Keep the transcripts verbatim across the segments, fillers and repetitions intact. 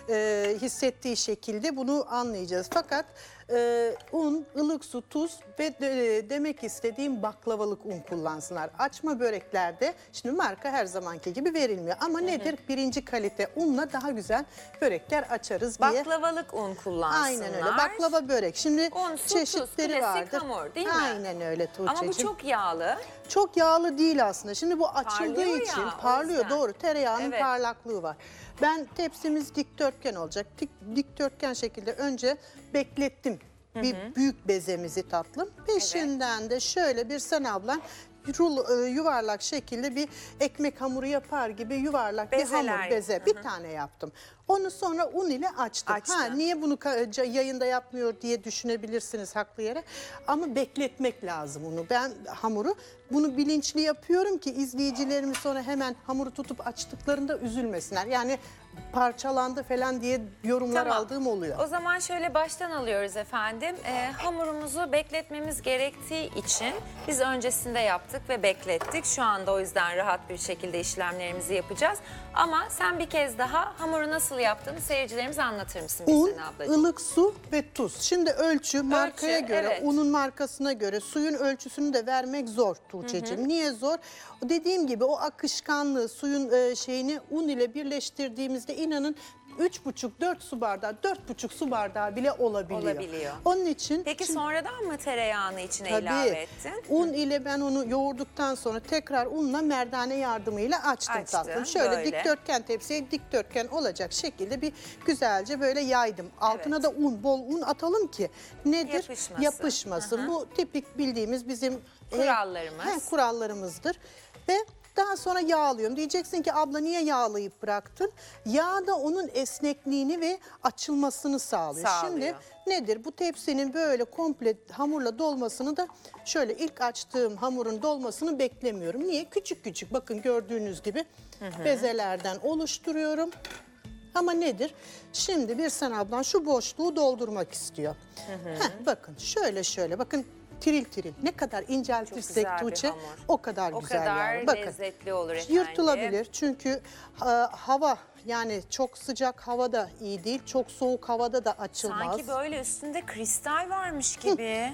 e, hissettiği şekilde bunu anlayacağız. Fakat e, un, ılık su, tuz ve de, demek istediğim baklavalık un kullansınlar. Açma böreklerde şimdi marka her zamanki gibi verilmiyor. Ama hı hı. nedir? Birinci kalite unla daha güzel börekler açarız diye. Baklavalık un kullansınlar. Aynen öyle. Baklava börek. Şimdi un, su, çeşitleri tuz, vardır. hamur değil mi? Aynen öyle Tuğçe'cim. Ama bu çok yağlı. Çok yağlı değil aslında. Şimdi bu açıldığı Parlıyor için ya, o parlıyor, yüzden. doğru. Tereyağının Evet. parlaklığı var. Ben tepsimiz dikdörtgen olacak. Dik, dikdörtgen şekilde önce beklettim. Hı hı. Bir büyük bezemizi tatlım. Peşinden evet. de şöyle bir sen ablan rul, yuvarlak şekilde bir ekmek hamuru yapar gibi yuvarlak Bezeler. bir hamur beze. Hı hı. Bir tane yaptım. Onu sonra un ile açtım. Açtım. Ha, niye bunu yayında yapmıyor diye düşünebilirsiniz haklı yere. Ama bekletmek lazım onu. Ben hamuru bunu bilinçli yapıyorum ki izleyicilerimiz sonra hemen hamuru tutup açtıklarında üzülmesinler. Yani parçalandı falan diye yorumlar Tamam. aldığım oluyor. O zaman şöyle baştan alıyoruz efendim. Ee, hamurumuzu bekletmemiz gerektiği için biz öncesinde yaptık ve beklettik. Şu anda o yüzden rahat bir şekilde işlemlerimizi yapacağız. Ama sen bir kez daha hamuru nasıl yaptığını seyircilerimize anlatır mısın Un, Besen ablacığım? ılık su ve tuz. Şimdi ölçü markaya Ölçü, göre, evet. unun markasına göre suyun ölçüsünü de vermek zor Tuğçe'cim. Niye zor? O dediğim gibi o akışkanlığı, suyun e, şeyini un ile birleştirdiğimizde inanın üç buçuk dört su bardağı, dört buçuk su bardağı bile olabiliyor. Olabiliyor. Onun için... Peki şimdi, sonradan mı tereyağını içine tabii, ilave ettin? Un ile ben onu yoğurduktan sonra tekrar unla merdane yardımıyla açtım Açtın, tatlım. Şöyle böyle. dikdörtgen tepsiye dikdörtgen olacak şekilde bir güzelce böyle yaydım. Altına Evet. da un, bol un atalım ki nedir? Yapışmasın. Yapışmasın. Hı hı. Bu tipik bildiğimiz bizim Kurallarımız. He, kurallarımızdır. Ve daha sonra yağlıyorum. Diyeceksin ki abla niye yağlayıp bıraktın? Yağ da onun esnekliğini ve açılmasını sağlıyor. Sağlıyor. Şimdi nedir? Bu tepsinin böyle komple hamurla dolmasını da şöyle ilk açtığım hamurun dolmasını beklemiyorum. Niye? Küçük küçük bakın gördüğünüz gibi hı hı. bezelerden oluşturuyorum. Ama nedir? Şimdi bir sen ablan şu boşluğu doldurmak istiyor. Hı hı. Heh, bakın şöyle şöyle bakın. Tiril tiril. Ne kadar inceltirsek Tuğçe o kadar o güzel kadar yani. Bakın, lezzetli olur efendim. yırtılabilir çünkü e, hava yani çok sıcak havada iyi değil. Çok soğuk havada da açılmaz. Sanki böyle üstünde kristal varmış gibi.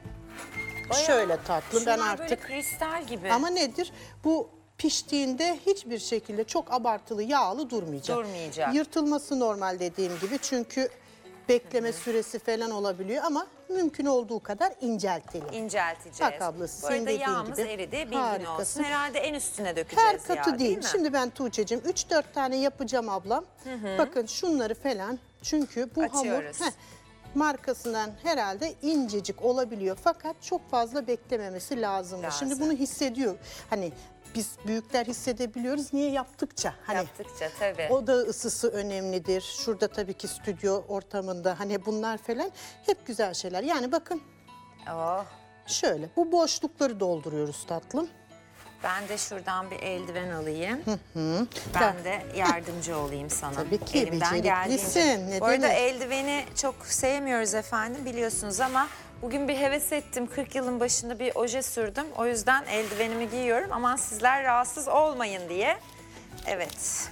Bayağı, şöyle tatlım ben şunlar artık. böyle kristal gibi. Ama nedir? Bu piştiğinde hiçbir şekilde çok abartılı yağlı durmayacak. Durmayacak. Yırtılması normal dediğim gibi çünkü bekleme Hı -hı. süresi falan olabiliyor ama mümkün olduğu kadar inceltelim. İncelteceğiz. Bak ablası Bu senin arada dediğin yağımız gibi. eridi, bilgin Harikasın. olsun. Herhalde en üstüne dökeceğiz Her katı yağ, değil. değil mi? Şimdi ben Tuğçe'cim üç dört tane yapacağım ablam. Hı -hı. Bakın şunları falan çünkü bu Açıyoruz. hamur... Heh, markasından herhalde incecik olabiliyor fakat çok fazla beklememesi lazım. Lazım. Şimdi bunu hissediyor. Hani biz büyükler hissedebiliyoruz. Niye yaptıkça? Hani yaptıkça tabii. Oda ısısı önemlidir. Şurada tabii ki stüdyo ortamında hani bunlar falan hep güzel şeyler. Yani bakın. Oh. Şöyle bu boşlukları dolduruyoruz tatlım. Ben de şuradan bir eldiven alayım. Hı hı. Ben de yardımcı olayım sana. Tabii ki elimden beceriklisin. geldiğince. Ne Bu arada demek? eldiveni çok sevmiyoruz efendim biliyorsunuz ama bugün bir heves ettim. kırk yılın başında bir oje sürdüm. O yüzden eldivenimi giyiyorum. Aman sizler rahatsız olmayın diye. Evet.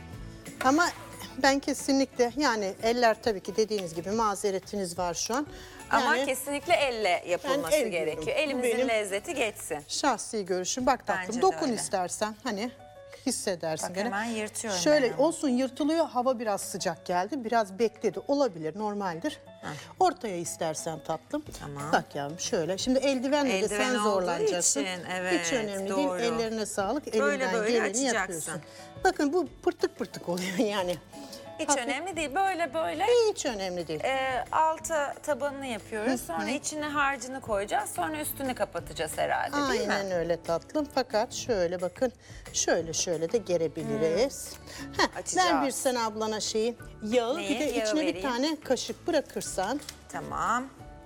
Ama ben kesinlikle yani eller tabii ki dediğiniz gibi mazeretiniz var şu an. Yani, ama kesinlikle elle yapılması el gerekiyor. diyorum. Elimizin Benim lezzeti geçsin. Şahsi görüşüm. Bak tatlım Bence de dokun öyle. istersen hani hissedersin. Bak gene. hemen yırtıyorum. Şöyle ben olsun yırtılıyor hava biraz sıcak geldi biraz bekledi olabilir normaldir. Heh. Ortaya istersen tatlım. Tamam. Bak yavrum şöyle şimdi eldivenle Eldiven de sen olduğu zorlanacaksın. için, evet, Hiç önemli doğru. değil ellerine sağlık Böyle elinden böyle geleni açacaksın. yapıyorsun. Bakın bu pırtık pırtık oluyor yani. Hiç Hafif- önemli değil. Böyle böyle Hiç önemli değil. e, altı tabanını yapıyoruz. Sonra içine harcını koyacağız. Sonra üstünü kapatacağız herhalde değil mi? Aynen öyle tatlım. Fakat şöyle bakın şöyle şöyle de gerebiliriz. Heh, Açacağız. ver bir sen ablana şeyi yağı Neyi? bir de Yağı içine bir vereyim. tane kaşık bırakırsan. Tamam.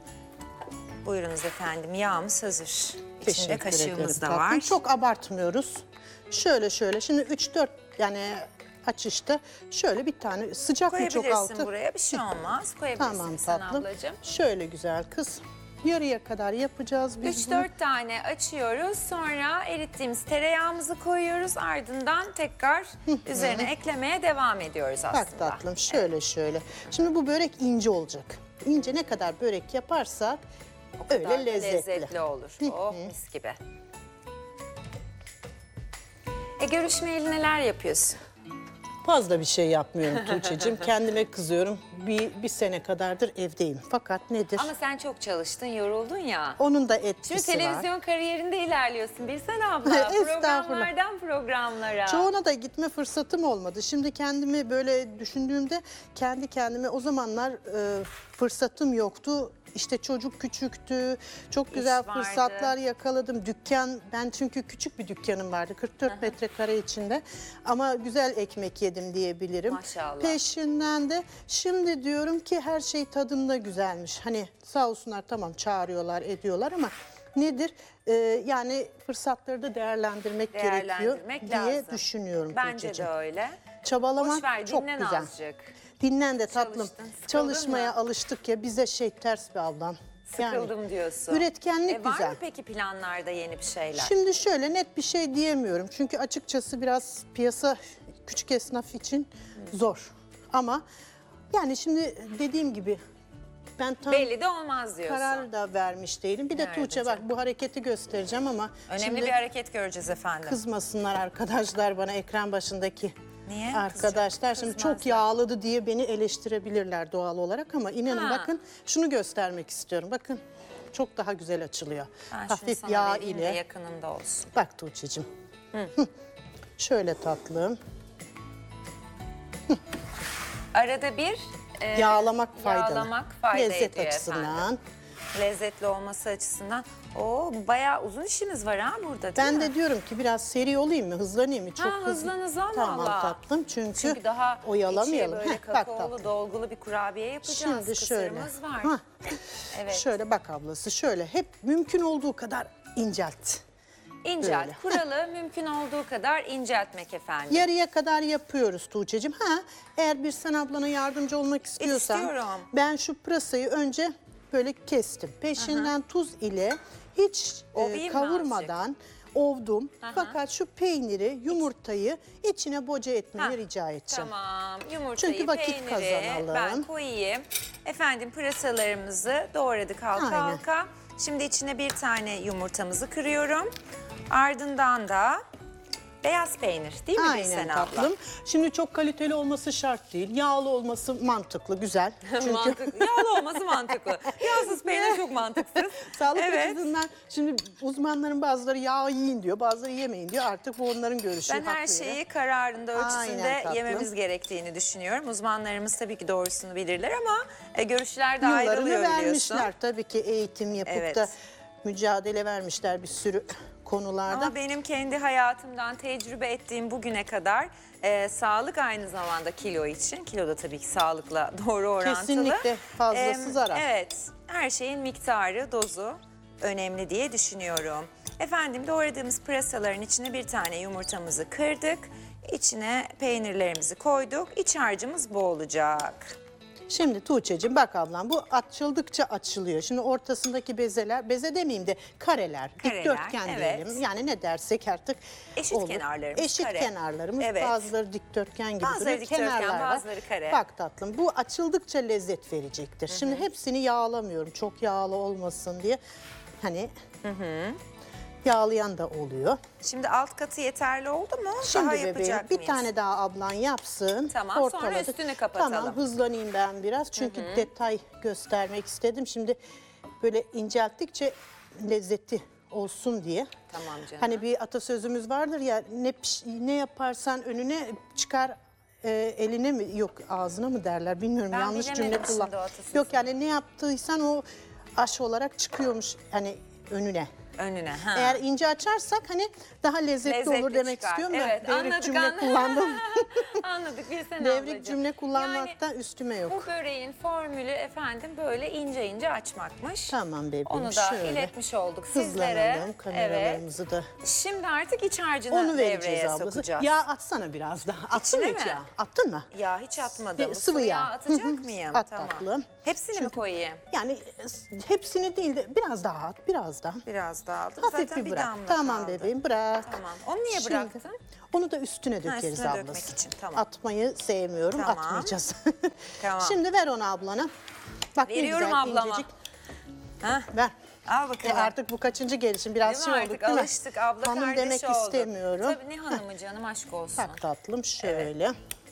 Buyurunuz efendim. Yağımız hazır. İçinde Teşekkür kaşığımız da ederim var. tatlım. Çok abartmıyoruz. Şöyle şöyle şimdi üç dört yani açışta şöyle bir tane sıcak mı çok Koyabilirsin altı? buraya. Bir şey olmaz. Koyabilirsin Tamam sen tatlım. ablacığım. Şöyle güzel kız. Yarıya kadar yapacağız biz bunu. üç dört tane açıyoruz. Sonra erittiğimiz tereyağımızı koyuyoruz. Ardından tekrar üzerine eklemeye devam ediyoruz aslında. Bak tatlım şöyle şöyle. Şimdi bu börek ince olacak. İnce ne kadar börek yaparsak O kadar öyle da lezzetli. lezzetli olur. Oh mis gibi. E görüşmeyeli neler yapıyorsun? Fazla bir şey yapmıyorum Tuğçe'cim. Kendime kızıyorum. Bir, bir sene kadardır evdeyim. Fakat nedir? Ama sen çok çalıştın, yoruldun ya. Onun da Şimdi etkisi var. televizyon kariyerinde ilerliyorsun Birsen abla. Estağfurullah. Programlardan programlara. Çoğuna da gitme fırsatım olmadı. Şimdi kendimi böyle düşündüğümde kendi kendime o zamanlar e, fırsatım yoktu. İşte çocuk küçüktü. Çok güzel vardı. fırsatlar yakaladım. Dükkan, ben çünkü küçük bir dükkanım vardı. kırk dört metrekare içinde. Ama güzel ekmek yedim diyebilirim. Maşallah. Peşinden de şimdi diyorum ki her şey tadında güzelmiş. Hani sağ olsunlar tamam çağırıyorlar, ediyorlar ama nedir? Ee, yani fırsatları da değerlendirmek, Değerlendirmek gerekiyor diye lazım. düşünüyorum. Bence Tuğçe'cim. de öyle. Çabalamak Boş ver, çok dinlen güzel. azıcık. Dinlen de tatlım. Çalıştın, sıkıldın Çalışmaya mı? alıştık ya bize şey ters bir ablam. Sıkıldım diyorsun. Üretkenlik e, var güzel. mı peki planlarda yeni bir şeyler? Şimdi şöyle net bir şey diyemiyorum. Çünkü açıkçası biraz piyasa küçük esnaf için zor. Ama yani şimdi dediğim gibi ben tam Belli de olmaz diyorsun. karar da vermiş değilim. Bir de Nerede Tuğçe bak bu hareketi göstereceğim ama Önemli şimdi bir hareket göreceğiz efendim. kızmasınlar arkadaşlar bana ekran başındaki. Niye? Arkadaşlar şimdi çok Kızmazlar. yağladı diye beni eleştirebilirler doğal olarak ama inanın Ha. bakın şunu göstermek istiyorum. Bakın çok daha güzel açılıyor. Ben şunu Hafif sana yağ vereyim de ile. yakınında olsun. Bak Tuğçe'cim. Hı. Şöyle tatlım. Arada bir e, Yağlamak faydalı. yağlamak fayda Lezzet ediyor açısından. efendim. Lezzetli olması açısından. Oo bayağı uzun işimiz var ha burada değil Ben mi? de diyorum ki biraz seri olayım mı, hızlanayım mı? Çok Ha, hızlı. hızlan, hızlan Tamam valla. tatlım çünkü, Çünkü daha oyalamayalım. içi böyle Heh, bak kakaolu tatlım. dolgulu bir kurabiye yapacağız. Şimdi şöyle. Kısırımız var. Hah. Evet. Şöyle bak ablası şöyle hep mümkün olduğu kadar incelt. İncelt. Böyle. Kuralı mümkün olduğu kadar inceltmek efendim. Yarıya kadar yapıyoruz Tuğçe'cim. Ha, eğer bir sen ablana yardımcı olmak istiyorsan İstiyorum. ben şu pırasayı önce böyle kestim. Peşinden tuz ile hiç e, Ovayım mı kavurmadan ovdum. Aha. Fakat şu peyniri, yumurtayı içine boca etmeni Ha, rica edeceğim. Tamam. Yumurtayı, Çünkü vakit peyniri kazanalım. ben koyayım. Efendim pırasalarımızı doğradık halka Aynen. halka. Şimdi içine bir tane yumurtamızı kırıyorum. Ardından da beyaz peynir değil mi Birsen Aynen abla? tatlım. Şimdi çok kaliteli olması şart değil. Yağlı olması mantıklı, güzel. Çünkü Mantıklı. Yağlı olması mantıklı. Yağsız peynir çok mantıksız. sağlık Evet. açısından şimdi uzmanların bazıları yağ yiyin diyor, bazıları yemeyin diyor. Artık bu onların görüşü. Ben her hakları. şeyi kararında ölçüsünde Aynen tatlım. yememiz gerektiğini düşünüyorum. Uzmanlarımız tabii ki doğrusunu bilirler ama e, görüşler de Yıllarını ayrılıyor biliyorsun. vermişler tabii ki eğitim yapıp Evet. da mücadele vermişler bir sürü konularda. Ama benim kendi hayatımdan tecrübe ettiğim bugüne kadar e, sağlık aynı zamanda kilo için. Kilo da tabii ki sağlıkla doğru orantılı. Kesinlikle fazlası Em, zarar. Evet, her şeyin miktarı, dozu önemli diye düşünüyorum. Efendim doğradığımız pırasaların içine bir tane yumurtamızı kırdık. İçine peynirlerimizi koyduk. İç harcımız bu olacak. Şimdi Tuğçe'cim bak ablam bu açıldıkça açılıyor. Şimdi ortasındaki bezeler, beze demeyeyim de kareler, Kareler, dikdörtgen evet. diyelim. Yani ne dersek artık Eşit olur. kenarlarımız Eşit kare. kenarlarımız Evet. bazıları dikdörtgen gibi Bazıları duruyor. dikdörtgen, Kenarlar var. bazıları kare. Bak tatlım bu açıldıkça lezzet verecektir. Şimdi hepsini yağlamıyorum çok yağlı olmasın diye. Hani yağlayan da oluyor. Şimdi alt katı yeterli oldu mu? Şimdi Daha bebeğim yapacak bir mıyız? tane daha ablan yapsın. Tamam, sonra Ortaladık. üstünü kapatalım. Tamam hızlanayım ben biraz çünkü detay göstermek istedim. Şimdi böyle incelttikçe lezzeti olsun diye. Tamam canım. Hani bir atasözümüz vardır ya ne piş- ne yaparsan önüne çıkar e, eline mi yok ağzına mı derler bilmiyorum Ben yanlış bilemedim cümle kullan. şimdi o atasözünü. Yok yani ne yaptıysan o aş olarak çıkıyormuş hani önüne. Önüne. Ha. Eğer ince açarsak hani daha lezzetli, Lezzetli olur demek çıkar. istiyorum Evet, da devrik anladık, cümle anladık. kullandım. Anladık bir sen Devrik ablacığım. cümle kullanmaktan Yani üstüme yok. bu böreğin formülü efendim böyle ince ince açmakmış. Tamam bebeğim, Onu da şöyle iletmiş olduk sizlere. hızlanalım kameralarımızı da. Şimdi artık iç harcını Onu devreye vereceğiz ablası. sokacağız. Yağ atsana biraz daha. Attın mı İçine hiç mi? yağ? Attın mı? Ya hiç atmadım. Bir Sıvı yağ atacak Hı hı. mıyım? At Tamam. tatlım. Hepsini mi Çünkü- koyayım? Yani e, hepsini değil de biraz daha at, biraz daha. Biraz daha aldım. Hafif Zaten bir bir bırak. damla Tamam kaldı. bebeğim, bırak. Tamam. Onu niye Şimdi bıraktın? Onu da üstüne dökeriz üstüne ablası. dökmek için, tamam. Atmayı sevmiyorum, Tamam. atmayacağız. Tamam. Şimdi ver onu ablana. Bak ne Veriyorum güzel, ablama. incecik. Hah. Ver. Al E bakalım. artık bu kaçıncı gelişim? Biraz Değil şey mi? olduk Artık değil mi? alıştık. Abla Hanım kardeş demek olduk. istemiyorum. Tabii ne hanımı canım, aşk olsun. Bak tatlım şöyle.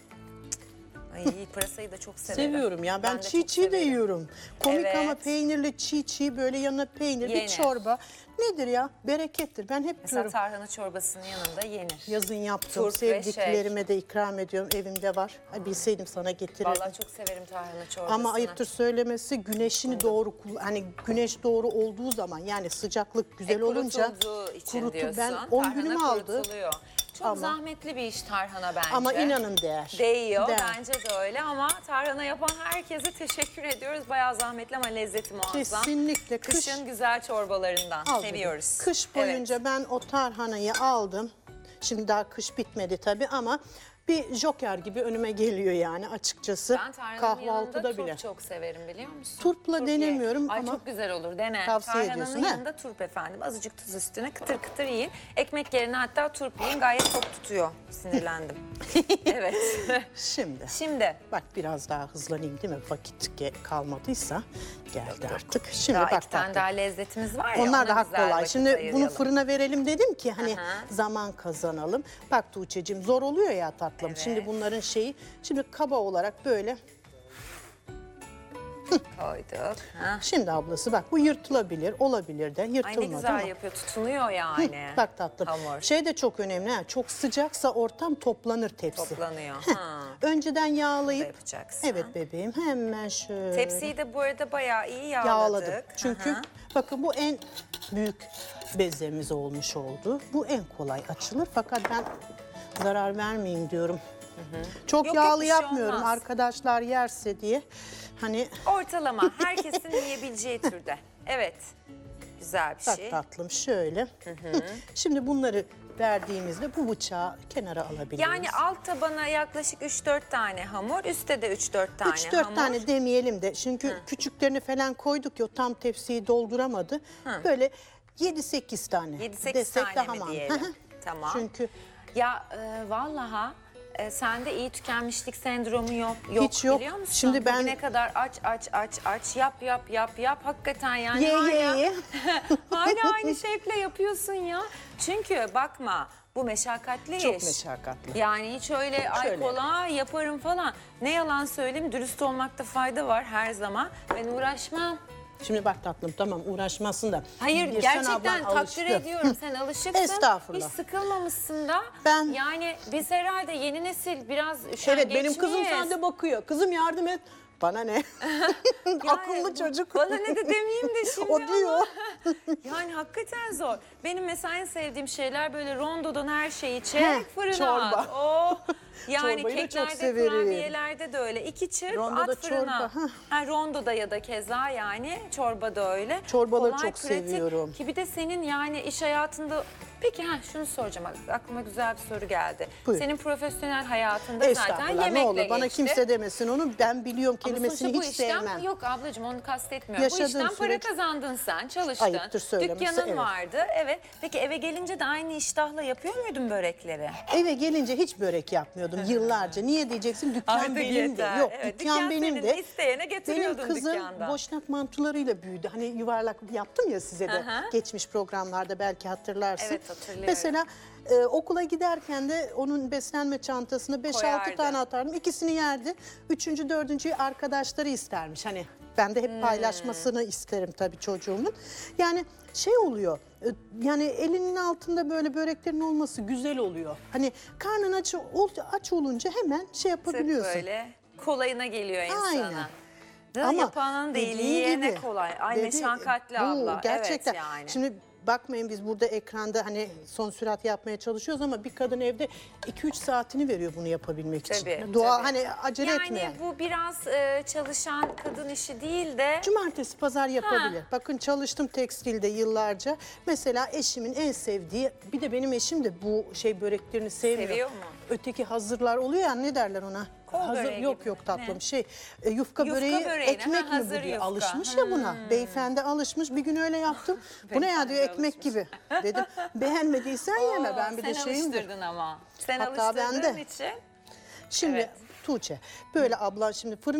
Ay pırasayı da çok severim. Seviyorum ya. Ben, de çiğ çok çiğ de severim. yiyorum. Komik Evet. ama peynirli çiğ çiğ böyle yanına peynir, Yenir. bir çorba. Nedir ya? Berekettir. Ben hep Mesela diyorum. tarhana çorbasının yanında yenir. Yazın yaptım. Turp ve şey. Sevdiklerime de ikram ediyorum. Evimde var. Ay, bilseydim sana getirirdim. Vallahi çok severim tarhana çorbasını. Ama ayıptır söylemesi güneşini doğru kull- hani güneş doğru olduğu zaman yani sıcaklık güzel E, olunca kurutulduğu için kurutu diyorsun. ben on Tarhana günümü aldı. kurutuluyor. Çok Ama- zahmetli bir iş tarhana bence. Ama inanın değer. Değiyor Değer. bence de öyle ama tarhana yapan herkese teşekkür ediyoruz. Bayağı zahmetli ama lezzeti muazzam. Kesinlikle. Kış- Kışın güzel çorbalarından Al seviyoruz. dedim. Kış boyunca ben o tarhanayı aldım. Şimdi daha kış bitmedi tabii ama bir joker gibi önüme geliyor yani açıkçası. Ben tarhananın yanında Kahvaltıda turp bile. çok severim biliyor musun? Turpla Turp ye. denemiyorum Ay ama çok güzel olur dene. tavsiye Tarhananın ediyorsun, ha? yanında turp efendim. Azıcık tuz üstüne kıtır kıtır yiyin. Ekmek yerine hatta turp yiyin. Gayet tok tutuyor. Sinirlendim. Evet. Şimdi Şimdi bak biraz daha hızlanayım değil mi? Vakit ge- kalmadıysa geldi artık. Şimdi daha bak iki tane tatlım. daha lezzetimiz var ya. Onlar ona daha güzel kolay. vakit Şimdi bunu ayıralım. fırına verelim dedim ki hani Aha. zaman kazanalım. Bak Tuğçe'cim zor oluyor ya tatlım. Evet. Şimdi bunların şeyi, şimdi kaba olarak böyle. koyduk. Ha. Şimdi ablası bak bu yırtılabilir, olabilir de Ay ne yırtılmadı güzel ama. yapıyor. Tutunuyor yani. Bak tatlım. Hamur. Şey de çok önemli ha. Çok sıcaksa ortam toplanır tepsi. Toplanıyor. Ha. Önceden Da yağlayıp. yapacaksın. Evet bebeğim hemen şöyle. Tepsiyi de bu arada bayağı iyi yağladık. yağladım. Çünkü Aha. bakın bu en büyük bezemiz olmuş oldu. Bu en kolay açılır fakat ben zarar vermeyeyim diyorum. Çok Yok, yok, yağlı bir şey yapmıyorum olmaz. arkadaşlar yerse diye. Hani Ortalama herkesin yiyebileceği türde. Evet. Güzel bir bak şey. tatlım şöyle. Hı. Şimdi bunları verdiğimizde bu bıçağı kenara alabiliriz. Yani alt tabana yaklaşık üç dört tane hamur, üstte de üç dört tane üç dört hamur. tane demeyelim de çünkü küçüklerini falan koyduk ya o tam tepsiyi dolduramadı. Böyle yedi sekiz tane yedi sekiz desek tane daha mi mantıklı. diyelim? Tamam. Çünkü Ya e, vallaha e, sende iyi tükenmişlik sendromu yok, yok Hiç yok. biliyor musun? Şimdi ben- Bugüne kadar aç aç aç aç yap yap yap yap hakikaten yani ye hala, ye ye. hala aynı şevkle yapıyorsun ya. Çünkü bakma bu meşakkatli Çok iş. meşakkatli. Yani hiç öyle ay Şöyle. kolay yaparım falan. Ne yalan söyleyeyim dürüst olmakta fayda var her zaman. Ben uğraşmam. Şimdi bak tatlım tamam uğraşmasın da. Hayır Birsen gerçekten ablan takdir alıştı. ediyorum. Sen alışıksın. Estağfurullah. Hiç sıkılmamışsın da. Ben- Yani biz herhalde yeni nesil biraz Evet üşengeç benim kızım miyiz? sende bakıyor. Kızım yardım et. Bana ne? Yani Akıllı çocuk. Bana ne de demeyeyim de şimdi O diyor. ama. Yani hakikaten zor. Benim mesela en sevdiğim şeyler böyle rondodan her şeyi çek Heh, fırına çorba. at. Oh. Yani Çorbayı da çok keklerde, severim. kurabiyelerde de öyle. İki çırp Rondoda at fırına. çorba, heh. Ha, rondoda ya da keza yani çorba da öyle. Çorbaları Kolay, çok pratik. seviyorum. Ki bir de senin yani iş hayatında... Peki ha şunu soracağım. Aklıma güzel bir soru geldi. Buyur. Senin profesyonel hayatında zaten Estağfurullah ne yemekle olur bana geçti. kimse demesin onu ben biliyorum Ama kelimesini sonuçta bu hiç işten, sevmem. Yok ablacığım onu kastetmiyorum. Yaşadığım bu işten para süreç- kazandın sen, çalıştın. Ayıptır söylemesi, Dükkanın evet. vardı, evet. Peki eve gelince de aynı iştahla yapıyor muydun börekleri? Eve gelince hiç börek yapmıyordum yıllarca. Niye diyeceksin dükkan Artık benim yeter. de. Yok Evet, dükkan, dükkan benim senin de. de, isteyene Benim getiriyordun kızım dükkandan. boşnak mantılarıyla büyüdü. Hani yuvarlak yaptım ya size de Aha. geçmiş programlarda belki hatırlarsın. Evet, hatırlıyorum. Mesela e, okula giderken de onun beslenme çantasına beş altı Koyardı. tane atardım. İkisini yerdi. Üçüncü, dördüncüyü arkadaşları istermiş. Hani ben de hep Hmm. paylaşmasını isterim tabii çocuğumun. Yani şey oluyor. e, Yani elinin altında böyle böreklerin olması güzel oluyor. Hani karnın aç, ol- aç olunca hemen şey Tık yapabiliyorsun. böyle kolayına geliyor insana. Aynen. Değil mi? Ama Yapanın değil, dediğin yiyene gibi, kolay. Ay dedi- meşakkatli bu abla. Gerçekten. Evet yani. Şimdi bakmayın biz burada ekranda hani son sürat yapmaya çalışıyoruz ama bir kadın evde iki üç saatini veriyor bunu yapabilmek için. Tabii, Doğa tabii. hani acele Yani etmeyen. bu biraz e, çalışan kadın işi değil de Cumartesi pazar yapabilir. Bakın çalıştım tekstilde yıllarca. Mesela eşimin en sevdiği, bir de benim eşim de bu şey böreklerini sevmiyor. Seviyor mu? Öteki hazırlar oluyor ya, ne derler ona? Kol Hazır böreği yok gibi. yok tatlım Ne? şey e, yufka, Yufka böreği böreğine, ekmek ha, mi bu hazır diyor. yufka. Alışmış ya buna. Beyefendi alışmış. Bir gün öyle yaptım. Bu ne ya diyor, Beyefendi ekmek alışmış. gibi. Dedim beğenmediysen yeme, ben bir de sen şeyimdir. alıştırdın ama. Sen Hatta alıştırdığın ben de. için. Şimdi Evet. Tuğçe böyle ablan şimdi fırın